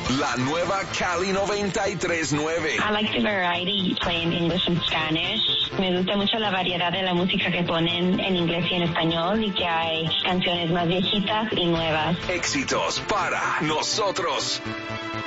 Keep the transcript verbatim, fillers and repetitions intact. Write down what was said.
La nueva Cali noventa y tres punto nueve. I like the variety playing English and Spanish. Me gusta mucho la variedad de la música que ponen en inglés y en español y que hay canciones más viejitas y nuevas. Éxitos para nosotros.